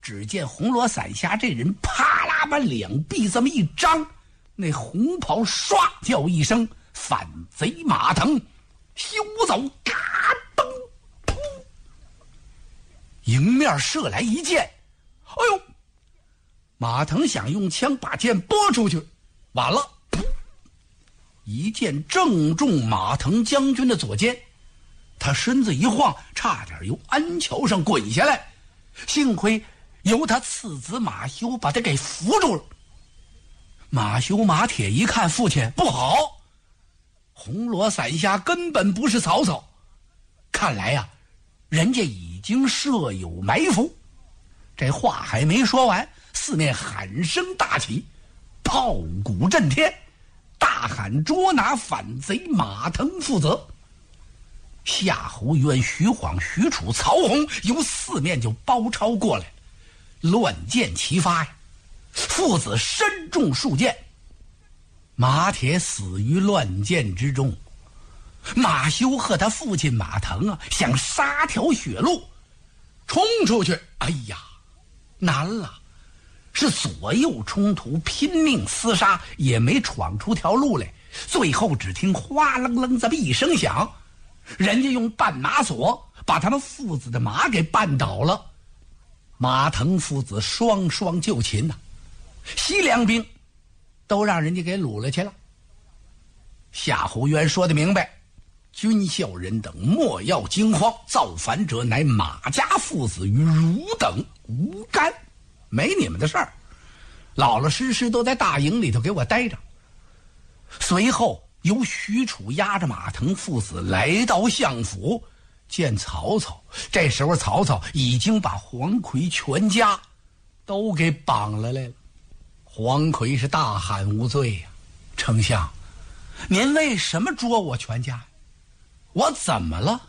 只见红罗伞下这人啪啦把两臂这么一张，那红袍唰叫一声，反贼马腾休走，嘎嘣噗，迎面射来一箭。哎呦！马腾想用枪把箭拨出去，完了，噗，一箭正中马腾将军的左肩，他身子一晃，差点由鞍桥上滚下来，幸亏由他次子马修把他给扶住了。马修马铁一看父亲不好，红罗伞下根本不是曹操，看来呀，人家已经设有埋伏。这话还没说完，四面喊声大起，炮鼓震天，大喊捉拿反贼马腾负责。夏侯渊、徐晃、许褚、曹洪由四面就包抄过来，乱箭齐发呀，父子身中数箭，马铁死于乱箭之中。马修和他父亲马腾啊，想杀条血路冲出去，哎呀，难了，是左右冲突，拼命厮杀，也没闯出条路来。最后只听哗楞楞这么一声响，人家用绊马索把他们父子的马给绊倒了。马腾父子双双就擒呐，西凉兵都让人家给掳了去了。夏侯渊说得明白，军校人等莫要惊慌，造反者乃马家父子与汝等无干，没你们的事儿，老老实实都在大营里头给我待着。随后由许褚押着马腾父子来到相府见曹操，这时候曹操已经把黄奎全家都给绑了来了。黄奎是大喊无罪呀，丞相，您为什么捉我全家？我怎么了？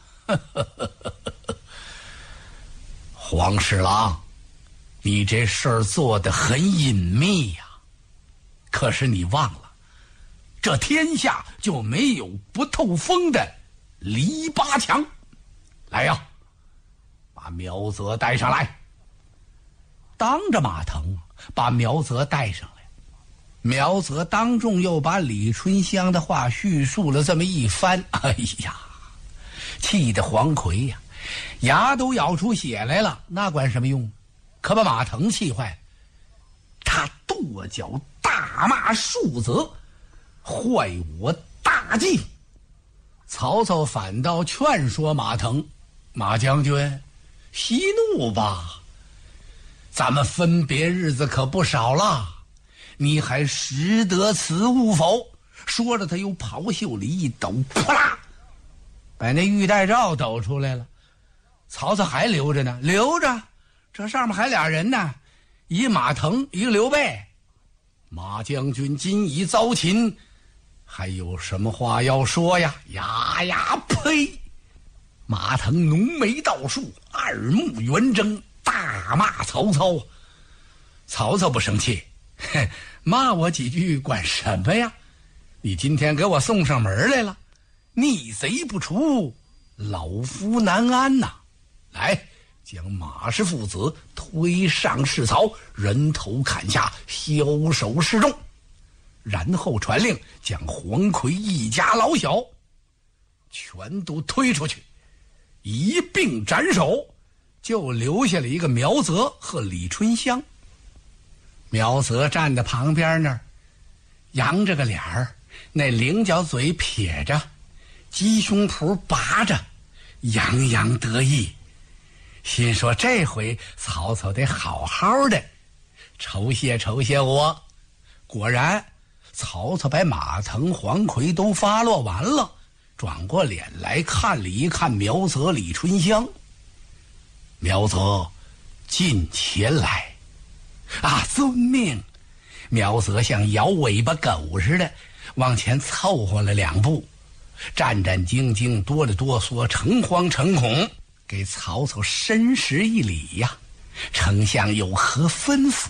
黄侍郎，你这事儿做得很隐秘呀，可是你忘了，这天下就没有不透风的篱笆墙。来呀，把苗泽带上来。当着马腾把苗泽带上来，苗泽当众又把李春香的话叙述了这么一番，哎呀，气得黄奎呀，牙都咬出血来了，那管什么用？可把马腾气坏了，他跺脚大骂庶子，坏我大计。曹操反倒劝说马腾，马将军息怒吧，咱们分别日子可不少了，你还识得此物否？说着他由袍袖里一抖，扑啦，把那玉带诏抖出来了。曹操还留着呢，留着，这上面还俩人呢，一马腾，一个刘备。马将军今已遭擒，还有什么话要说呀？呀呀呸！马腾浓眉倒竖，二目圆睁，大骂曹操。曹操不生气，骂我几句管什么呀？你今天给我送上门来了，逆贼不除，老夫难安呐！来，将马氏父子推上市曹，人头砍下，枭首示众。然后传令将黄奎一家老小全都推出去，一并斩首，就留下了一个苗泽和李春香。苗泽站在旁边那儿，扬着个脸儿，那菱角嘴撇着，鸡胸脯拔着，洋洋得意，心说这回曹操得好好的酬谢酬谢我。果然曹操把马腾、黄奎都发落完了，转过脸来看了一看苗泽、李春香。苗泽近前来，啊，遵命。苗泽像摇尾巴狗似的往前凑合了两步，战战兢兢，哆里哆嗦，诚惶诚恐，给曹操深施一礼呀。丞相有何吩咐？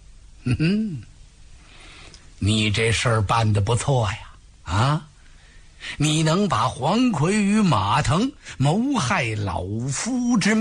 你这事儿办得不错呀，啊，你能把黄奎与马腾谋害老夫之